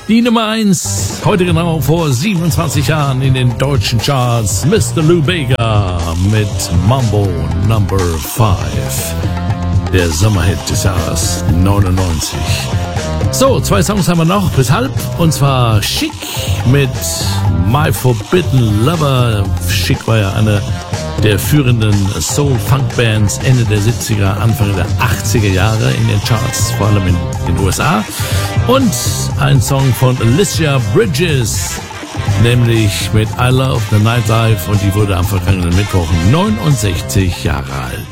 Die Nummer 1, heute genau vor 27 Jahren in den deutschen Charts, Mr. Lou Bega mit Mambo Number 5. Der Sommerhit des Jahres 99. So, 2 Songs haben wir noch bis halb, und zwar Chic mit My Forbidden Lover. Chic war ja eine der führenden Soul-Funk-Bands Ende der 70er, Anfang der 80er Jahre in den Charts, vor allem in den USA. Und ein Song von Alicia Bridges, nämlich mit I Love the Nightlife, und die wurde am vergangenen Mittwoch 69 Jahre alt.